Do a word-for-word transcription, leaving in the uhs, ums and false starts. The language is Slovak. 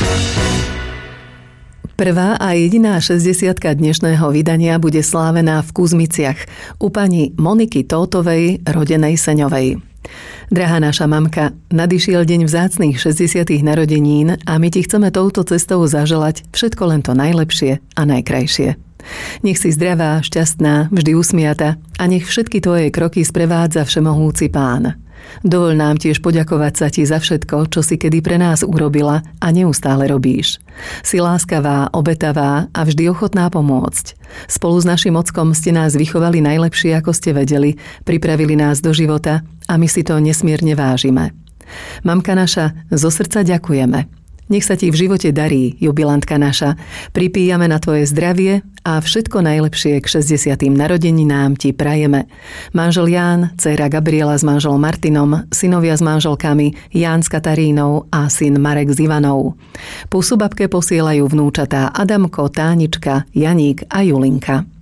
Prvá a jediná šesťdesiatka dnešného vydania bude slávená v Kuzmiciach u pani Moniky Tótovej, rodenej Seňovej. Drahá naša mamka, nadišiel deň vzácnych šesťdesiatych narodenín a my ti chceme touto cestou zaželať všetko len to najlepšie a najkrajšie. Nech si zdravá, šťastná, vždy usmiata a nech všetky tvoje kroky sprevádza všemohúci Pán. Dovoľ nám tiež poďakovať sa ti za všetko, čo si kedy pre nás urobila a neustále robíš. Si láskavá, obetavá a vždy ochotná pomôcť. Spolu s našim ockom ste nás vychovali najlepšie, ako ste vedeli, pripravili nás do života a my si to nesmierne vážime. Mamka naša, zo srdca ďakujeme. Nech sa ti v živote darí, jubilantka naša. Pripíjame na tvoje zdravie a všetko najlepšie k šesťdesiatym narodeninám ti prajeme. Manžel Ján, dcéra Gabriela s manželom Martinom, synovia s manželkami Ján s Katarínou a syn Marek s Ivanou. Pusu babke posielajú vnúčatá Adamko, Tánička, Janík a Julinka.